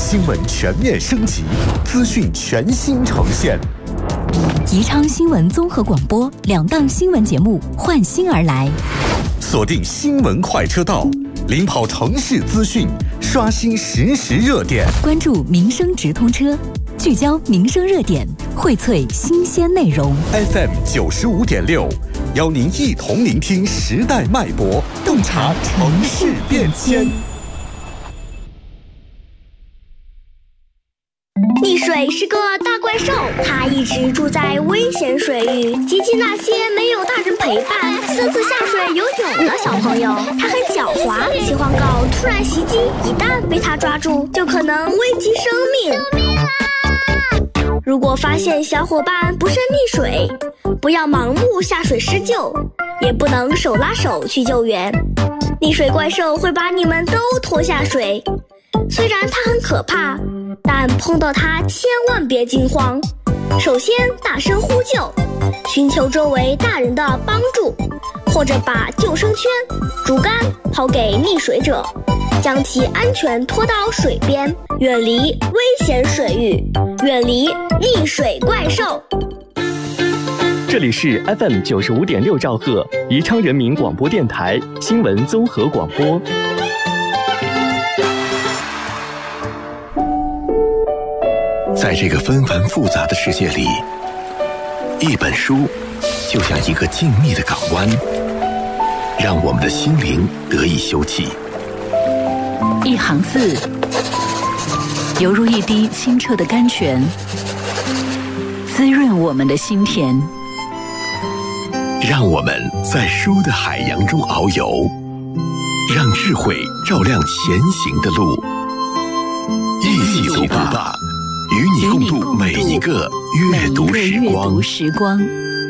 新闻全面升级，资讯全新呈现。 宜昌新闻综合广播2档新闻节目换新而来， 锁定新闻快车道，领跑城市资讯，刷新实时热点， 关注民生直通车，聚焦民生热点，荟萃新鲜内容。 FM 95.6，邀您一同聆听时代脉搏，洞察城市变迁。 溺水是个大怪兽，它一直住在危险水域，接近那些没有大人陪伴、私自下水游泳的小朋友。它很狡猾，喜欢搞突然袭击，一旦被它抓住，就可能危及生命。救命啊！如果发现小伙伴不慎溺水，不要盲目下水施救，也不能手拉手去救援。溺水怪兽会把你们都拖下水，虽然它很可怕，但碰到它千万别惊慌。首先大声呼救，寻求周围大人的帮助，或者把救生圈、竹竿抛给溺水者，将其安全拖到水边，远离危险水域，远离溺水怪兽。 这里是 FM 95.6兆赫宜昌人民广播电台新闻综合广播。 在这个纷繁复杂的世界里，一本书就像一个静谧的港湾，让我们的心灵得以休憩。 一行字，犹如一滴清澈的甘泉，滋润我们的心田。 让我们在书的海洋中遨游，让智慧照亮前行的路。一起读吧，与你共度每一个阅读时光。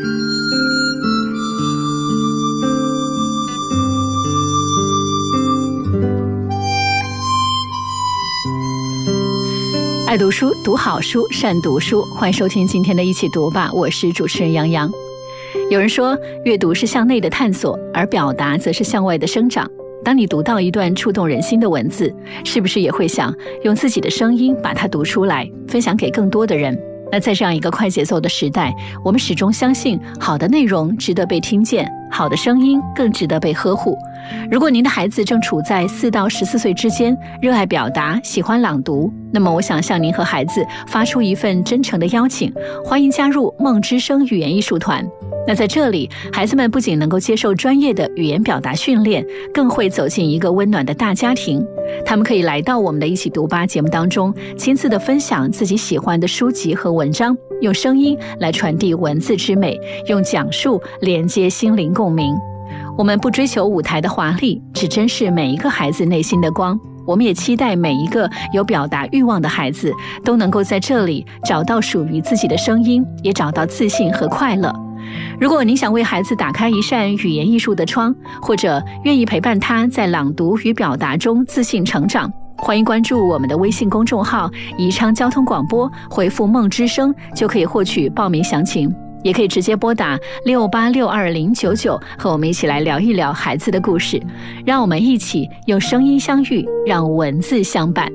爱读书，读好书，善读书。欢迎收听今天的一起读吧，我是主持人杨洋。有人说，阅读是向内的探索，而表达则是向外的生长。当你读到一段触动人心的文字，是不是也会想用自己的声音把它读出来，分享给更多的人？那在这样一个快节奏的时代，我们始终相信好的内容值得被听见，好的声音更值得被呵护。如果您的孩子正处在4到14岁之间，热爱表达，喜欢朗读，那么我想向您和孩子发出一份真诚的邀请，欢迎加入梦之声语言艺术团。那在这里，孩子们不仅能够接受专业的语言表达训练，更会走进一个温暖的大家庭。他们可以来到我们的一起读吧节目当中，亲自的分享自己喜欢的书籍和文章，用声音来传递文字之美，用讲述连接心灵共鸣。我们不追求舞台的华丽，只珍视每一个孩子内心的光。我们也期待每一个有表达欲望的孩子都能够在这里找到属于自己的声音，也找到自信和快乐。如果您想为孩子打开一扇语言艺术的窗，或者愿意陪伴他在朗读与表达中自信成长，欢迎关注我们的微信公众号宜昌交通广播，回复梦之声就可以获取报名详情，也可以直接拨打68620099和我们一起来聊一聊孩子的故事。让我们一起用声音相遇，让文字相伴。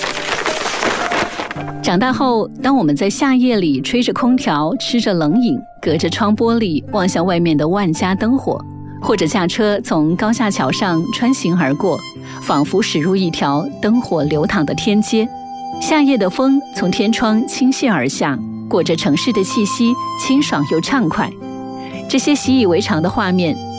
长大后，当我们在夏夜里吹着空调，吃着冷饮，隔着窗玻璃望向外面的万家灯火，或者驾车从高架桥上穿行而过，仿佛驶入一条灯火流淌的天街。夏夜的风从天窗倾泻而下，裹着城市的气息，清爽又畅快。这些习以为常的画面